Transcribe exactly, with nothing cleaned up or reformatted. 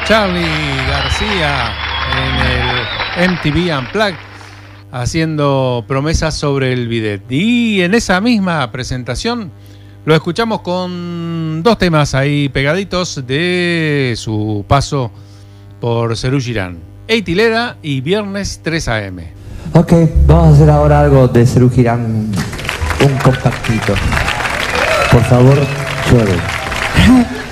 Charly García en el M T V Unplugged, haciendo promesas sobre el bidet. Y en esa misma presentación lo escuchamos con dos temas ahí pegaditos de su paso por Serú Girán: Eitilera y Viernes tres A M. Ok, vamos a hacer ahora algo de Serú Girán, un compactito. Por favor, llueve.